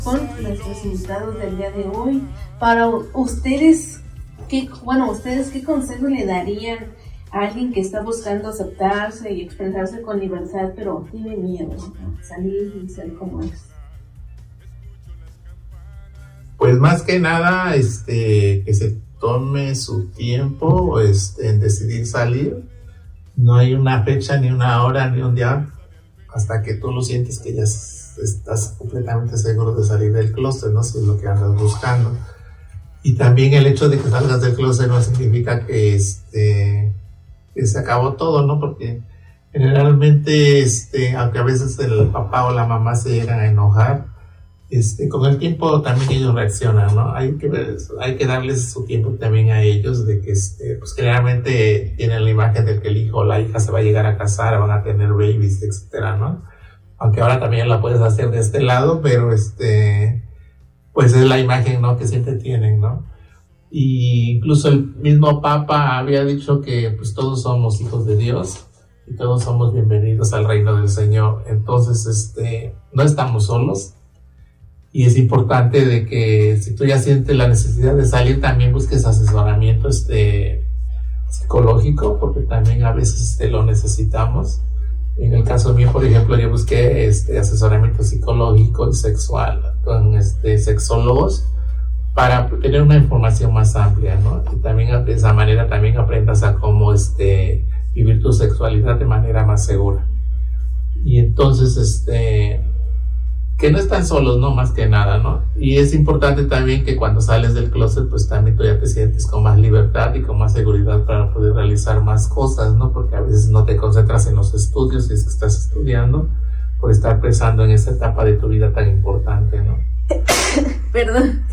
con nuestros invitados del día de hoy. Para ustedes, ¿qué consejo le darían a alguien que está buscando aceptarse y expresarse con libertad, pero tiene miedo a salir y ser como es? Pues más que nada, que se tome su tiempo en decidir salir. No hay una fecha, ni una hora, ni un día, hasta que tú lo sientes que ya estás completamente seguro de salir del closet, ¿no? Si es lo que andas buscando. Y también el hecho de que salgas del closet no significa que se acabó todo, ¿no? Porque generalmente, aunque a veces el papá o la mamá se llegan a enojar, con el tiempo también ellos reaccionan, ¿no? Hay que darles su tiempo también a ellos, de que pues generalmente tienen la imagen de que el hijo o la hija se va a llegar a casar, van a tener babies, etcétera, ¿no? Aunque ahora también la puedes hacer de este lado, pero pues es la imagen, ¿no?, que siempre tienen, ¿no? Y incluso el mismo Papa había dicho que pues todos somos hijos de Dios y todos somos bienvenidos al reino del Señor. Entonces, no estamos solos. Y es importante de que si tú ya sientes la necesidad de salir, también busques asesoramiento psicológico, porque también a veces lo necesitamos. En el caso mío, por ejemplo, yo busqué asesoramiento psicológico y sexual con sexólogos para tener una información más amplia, ¿no? Y también de esa manera también aprendas a cómo vivir tu sexualidad de manera más segura. Y entonces, que no están solos, ¿no? Más que nada, ¿no? Y es importante también que cuando sales del closet, pues también tú ya te sientes con más libertad y con más seguridad para poder realizar más cosas, ¿no? Porque a veces no te concentras en los estudios si es que estás estudiando, por estar pensando en esa etapa de tu vida tan importante, ¿no? Perdón.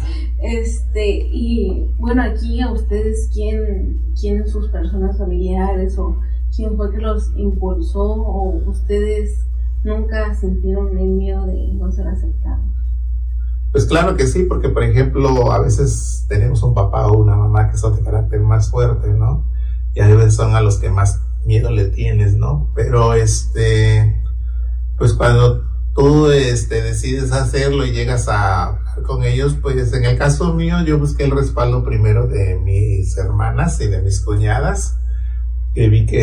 Y bueno, aquí a ustedes, ¿quién sus personas familiares o quién fue que los impulsó, o ustedes nunca sintieron el miedo de no ser aceptados? Pues claro que sí, porque por ejemplo a veces tenemos un papá o una mamá que son de carácter más fuerte, ¿no? Y a veces son a los que más miedo le tienes, ¿no? Pero pues cuando tú decides hacerlo y llegas a hablar con ellos, pues en el caso mío yo busqué el respaldo primero de mis hermanas y de mis cuñadas, que vi que